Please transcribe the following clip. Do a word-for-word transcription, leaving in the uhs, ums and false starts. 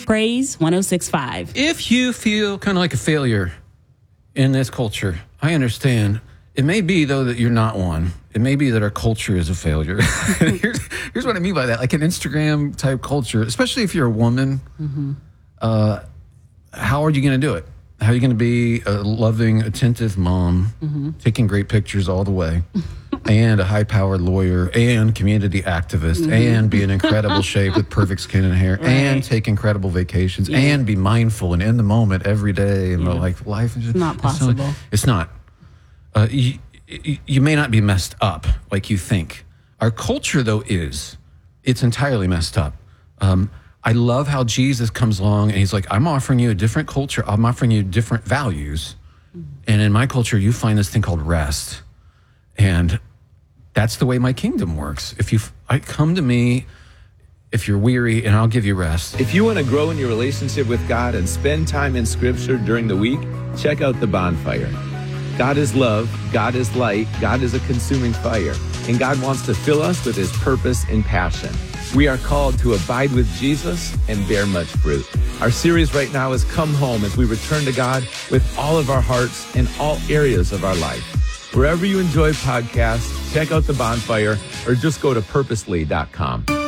Praise one oh six point five. If you feel kind of like a failure in this culture, I understand. It may be, though, that you're not one. It may be that our culture is a failure. here's, here's what I mean by that. Like an Instagram-type culture, especially if you're a woman, mm-hmm. uh, how are you going to do it? How are you going to be a loving, attentive mom, mm-hmm. taking great pictures all the way, and a high-powered lawyer, and community activist, mm-hmm. and be in incredible shape with perfect skin and hair, right. and take incredible vacations, yeah. and be mindful and in the moment every day, and yeah. like life is just not possible. It's, it's not. Uh, you, you may not be messed up like you think. Our culture, though, is. It's entirely messed up. Um, I love how Jesus comes along and he's like, I'm offering you a different culture. I'm offering you different values. Mm-hmm. And in my culture, you find this thing called rest. And that's the way my kingdom works. If you, I come to me, if you're weary, and I'll give you rest. If you want to grow in your relationship with God and spend time in Scripture during the week, check out The Bonfire. God is love, God is light, God is a consuming fire, and God wants to fill us with his purpose and passion. We are called to abide with Jesus and bear much fruit. Our series right now is Come Home, as we return to God with all of our hearts in all areas of our life. Wherever you enjoy podcasts, check out The Bonfire or just go to purposely dot com.